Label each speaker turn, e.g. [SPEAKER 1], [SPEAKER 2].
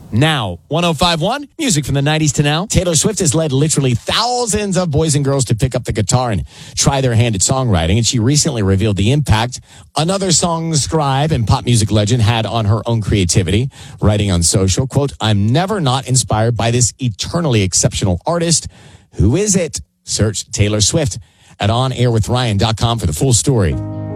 [SPEAKER 1] Now, 105.1, music from the 90s to now. Taylor Swift has led literally thousands of boys and girls to pick up the guitar and try their hand at songwriting, and she recently revealed the impact another song scribe and pop music legend had on her own creativity, writing on social, quote, "I'm never not inspired by this eternally exceptional artist. Who is it?" Search Taylor Swift at onairwithryan.com for the full story.